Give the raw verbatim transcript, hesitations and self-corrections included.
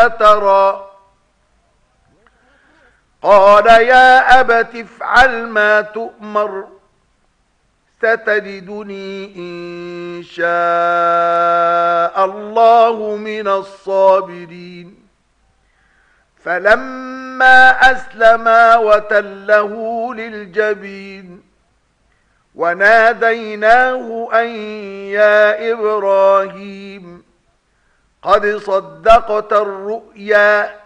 ولا ترى. قال يا أبت افعل ما تؤمر ستجدني إن شاء الله من الصابرين. فلما أسلما وتله للجبين وناديناه أن يا إبراهيم قد صدقت الرؤيا